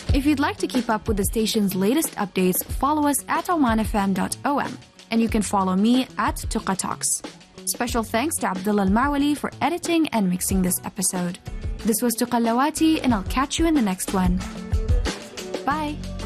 If you'd like to keep up with the station's latest updates, follow us at omanfm.om. And you can follow me at Tuqa Talks. Special thanks to Abdullah Al-Mawali for editing and mixing this episode. This was Tuqa Lawati, and I'll catch you in the next one. Bye.